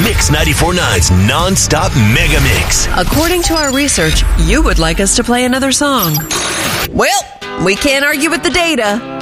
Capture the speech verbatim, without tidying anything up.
Mix ninety-four point nine's non-stop mega mix. According to our research, you would like us to play another song. Well, we can't argue with the data.